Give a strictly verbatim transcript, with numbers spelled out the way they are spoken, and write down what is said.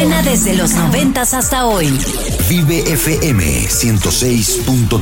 Suena desde los noventas hasta hoy. Vive F M ciento seis punto